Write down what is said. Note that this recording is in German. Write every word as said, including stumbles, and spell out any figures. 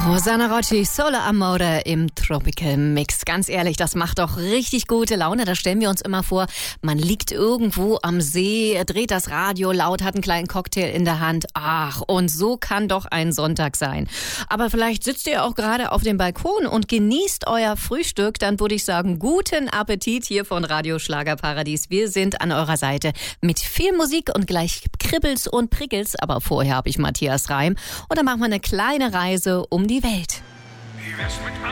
Rosanna Rocci, Solo Amore im Tropical Mix. Ganz ehrlich, das macht doch richtig gute Laune. Da stellen wir uns immer vor, man liegt irgendwo am See, dreht das Radio laut, hat einen kleinen Cocktail in der Hand. Ach, und so kann doch ein Sonntag sein. Aber vielleicht sitzt ihr auch gerade auf dem Balkon und genießt euer Frühstück. Dann würde ich sagen, guten Appetit hier von Radio Schlagerparadies. Wir sind an eurer Seite mit viel Musik und gleich Kribbels und Prickels. Aber vorher habe ich Matthias Reim. Und dann machen wir eine kleine Reise um die Welt.